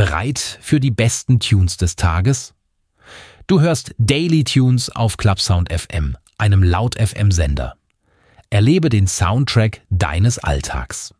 Bereit für die besten Tunes des Tages? Du hörst Daily Tunes auf Clubsound FM, einem Laut-FM-Sender. Erlebe den Soundtrack deines Alltags.